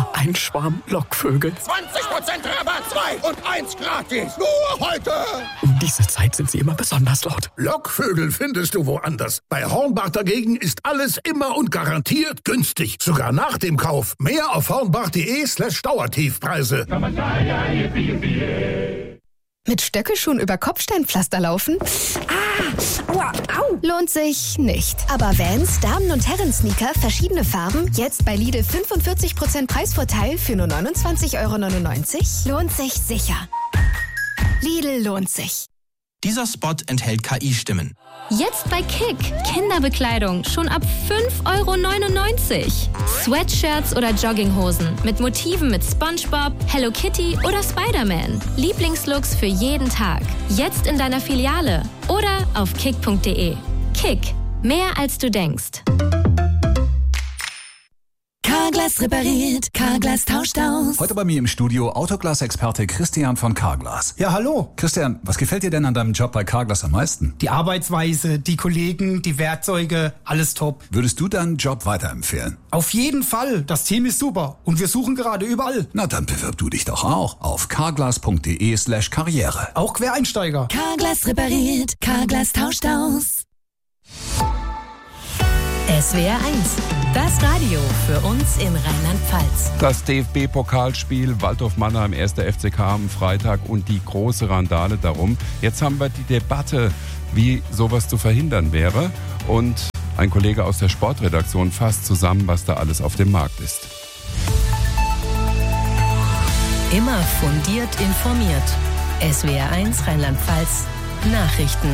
ein Schwarm Lockvögel. 20% Rabatt, 2 und 1 gratis. Nur heute. Um diese Zeit sind sie immer besonders laut. Lockvögel findest du woanders. Bei Hornbach dagegen ist alles immer und garantiert günstig. Sogar nach dem Kauf. Mehr auf hornbach.de/Dauertiefpreise. Mit Stöckelschuhen über Kopfsteinpflaster laufen? Aua, au. Lohnt sich nicht. Aber Vans, Damen- und Herren-Sneaker, verschiedene Farben, jetzt bei Lidl 45% Preisvorteil für nur 29,99 € lohnt sich sicher. Lidl lohnt sich. Dieser Spot enthält KI-Stimmen. Jetzt bei Kick. Kinderbekleidung schon ab 5,99 €. Sweatshirts oder Jogginghosen mit Motiven mit SpongeBob, Hello Kitty oder Spider-Man. Lieblingslooks für jeden Tag. Jetzt in deiner Filiale oder auf kick.de. Kick. Mehr als du denkst. Carglass repariert, Carglass tauscht aus. Heute bei mir im Studio Autoglas-Experte Christian von Carglass. Ja, hallo. Christian, was gefällt dir denn an deinem Job bei Carglass am meisten? Die Arbeitsweise, die Kollegen, die Werkzeuge, alles top. Würdest du deinen Job weiterempfehlen? Auf jeden Fall. Das Team ist super und wir suchen gerade überall. Na, dann bewirb du dich doch auch auf carglass.de/Karriere. Auch Quereinsteiger. Carglass repariert, Carglass tauscht aus. SWR 1, das Radio für uns in Rheinland-Pfalz. Das DFB-Pokalspiel Waldhof-Mannheim, 1. FCK am Freitag und die große Randale darum. Jetzt haben wir die Debatte, wie sowas zu verhindern wäre. Und ein Kollege aus der Sportredaktion fasst zusammen, was da alles auf dem Markt ist. Immer fundiert informiert. SWR 1 Rheinland-Pfalz Nachrichten.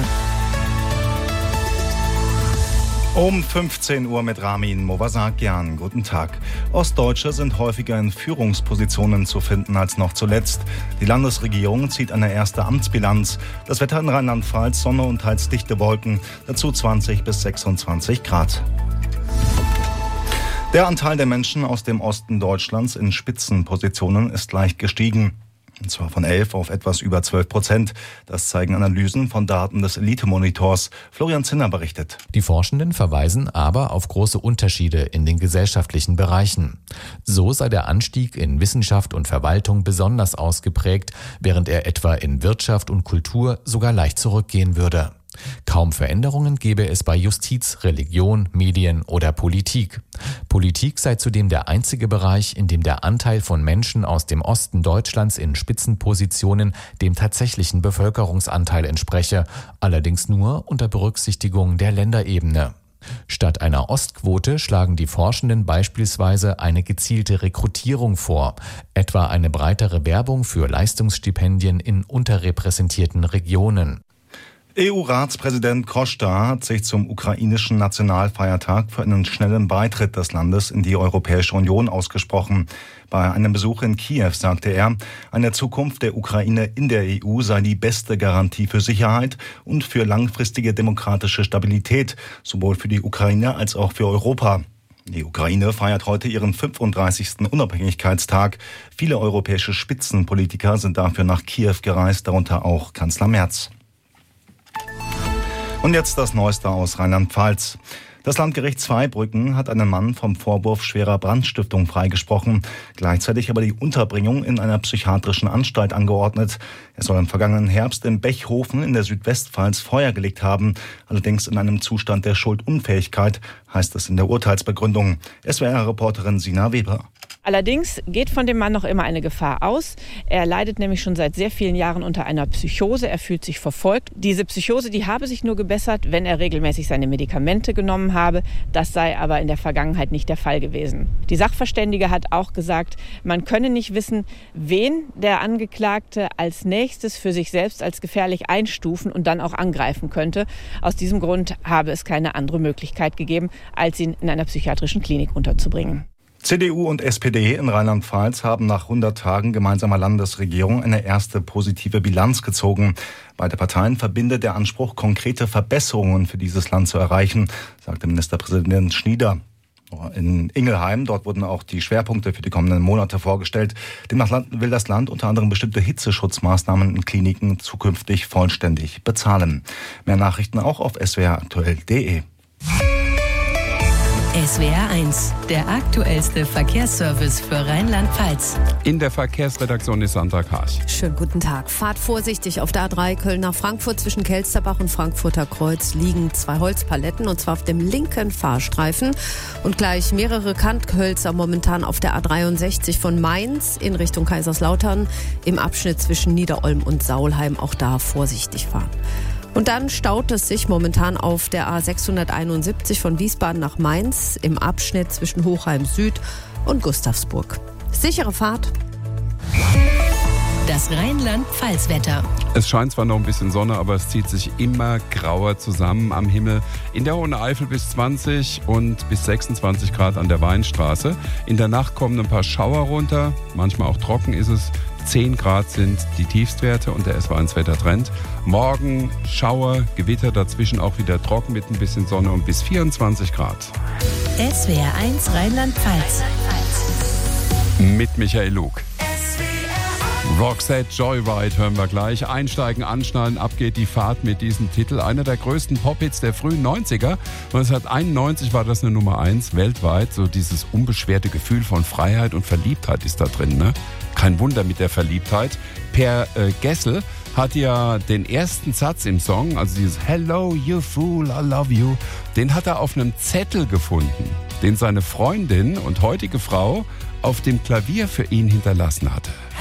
Um 15 Uhr mit Ramin Movasakian. Guten Tag. Ostdeutsche sind häufiger in Führungspositionen zu finden als noch zuletzt. Die Landesregierung zieht eine erste Amtsbilanz. Das Wetter in Rheinland-Pfalz, Sonne und teils dichte Wolken. Dazu 20 bis 26 Grad. Der Anteil der Menschen aus dem Osten Deutschlands in Spitzenpositionen ist leicht gestiegen. Und zwar von 11 auf etwas über 12%. Das zeigen Analysen von Daten des Elite-Monitors. Florian Zinner berichtet. Die Forschenden verweisen aber auf große Unterschiede in den gesellschaftlichen Bereichen. So sei der Anstieg in Wissenschaft und Verwaltung besonders ausgeprägt, während er etwa in Wirtschaft und Kultur sogar leicht zurückgehen würde. Kaum Veränderungen gäbe es bei Justiz, Religion, Medien oder Politik. Politik sei zudem der einzige Bereich, in dem der Anteil von Menschen aus dem Osten Deutschlands in Spitzenpositionen dem tatsächlichen Bevölkerungsanteil entspreche, allerdings nur unter Berücksichtigung der Länderebene. Statt einer Ostquote schlagen die Forschenden beispielsweise eine gezielte Rekrutierung vor, etwa eine breitere Werbung für Leistungsstipendien in unterrepräsentierten Regionen. EU-Ratspräsident Costa hat sich zum ukrainischen Nationalfeiertag für einen schnellen Beitritt des Landes in die Europäische Union ausgesprochen. Bei einem Besuch in Kiew sagte er, eine Zukunft der Ukraine in der EU sei die beste Garantie für Sicherheit und für langfristige demokratische Stabilität, sowohl für die Ukraine als auch für Europa. Die Ukraine feiert heute ihren 35. Unabhängigkeitstag. Viele europäische Spitzenpolitiker sind dafür nach Kiew gereist, darunter auch Kanzler Merz. Und jetzt das Neueste aus Rheinland-Pfalz. Das Landgericht Zweibrücken hat einen Mann vom Vorwurf schwerer Brandstiftung freigesprochen, gleichzeitig aber die Unterbringung in einer psychiatrischen Anstalt angeordnet. Er soll im vergangenen Herbst im Bechhofen in der Südwestpfalz Feuer gelegt haben, allerdings in einem Zustand der Schuldunfähigkeit, heißt es in der Urteilsbegründung. SWR-Reporterin Sina Weber. Allerdings geht von dem Mann noch immer eine Gefahr aus. Er leidet nämlich schon seit sehr vielen Jahren unter einer Psychose. Er fühlt sich verfolgt. Diese Psychose, die habe sich nur gebessert, wenn er regelmäßig seine Medikamente genommen habe. Das sei aber in der Vergangenheit nicht der Fall gewesen. Die Sachverständige hat auch gesagt, man könne nicht wissen, wen der Angeklagte als nächstes für sich selbst als gefährlich einstufen und dann auch angreifen könnte. Aus diesem Grund habe es keine andere Möglichkeit gegeben, als ihn in einer psychiatrischen Klinik unterzubringen. CDU und SPD in Rheinland-Pfalz haben nach 100 Tagen gemeinsamer Landesregierung eine erste positive Bilanz gezogen. Beide Parteien verbindet der Anspruch, konkrete Verbesserungen für dieses Land zu erreichen, sagte Ministerpräsident Schnieder. In Ingelheim, dort wurden auch die Schwerpunkte für die kommenden Monate vorgestellt. Demnach will das Land unter anderem bestimmte Hitzeschutzmaßnahmen in Kliniken zukünftig vollständig bezahlen. Mehr Nachrichten auch auf swraktuell.de. SWR 1, der aktuellste Verkehrsservice für Rheinland-Pfalz. In der Verkehrsredaktion ist Sandra Karch. Schönen guten Tag. Fahrt vorsichtig. Auf der A3 Köln nach Frankfurt zwischen Kelsterbach und Frankfurter Kreuz liegen 2 Holzpaletten, und zwar auf dem linken Fahrstreifen. Und gleich mehrere Kanthölzer momentan auf der A63 von Mainz in Richtung Kaiserslautern im Abschnitt zwischen Niederolm und Saulheim. Auch da vorsichtig fahren. Und dann staut es sich momentan auf der A671 von Wiesbaden nach Mainz im Abschnitt zwischen Hochheim Süd und Gustavsburg. Sichere Fahrt. Das Rheinland-Pfalz-Wetter. Es scheint zwar noch ein bisschen Sonne, aber es zieht sich immer grauer zusammen am Himmel. In der Hohen Eifel bis 20 und bis 26 Grad an der Weinstraße. In der Nacht kommen ein paar Schauer runter, manchmal auch trocken ist es. 10 Grad sind die Tiefstwerte und der SW1-Wettertrend. Morgen Schauer, Gewitter, dazwischen auch wieder trocken mit ein bisschen Sonne und bis 24 Grad. SWR 1 Rheinland-Pfalz. Mit Michael Lug. Roxette Joyride hören wir gleich. Einsteigen, anschnallen, ab geht die Fahrt mit diesem Titel. Einer der größten Pop-Hits der frühen 90er. 1991 war das eine Nummer 1 weltweit. So dieses unbeschwerte Gefühl von Freiheit und Verliebtheit ist da drin, ne? Kein Wunder mit der Verliebtheit. Per Gessel hat ja den ersten Satz im Song, also dieses Hello, you fool, I love you, den hat er auf einem Zettel gefunden, den seine Freundin und heutige Frau auf dem Klavier für ihn hinterlassen hatte.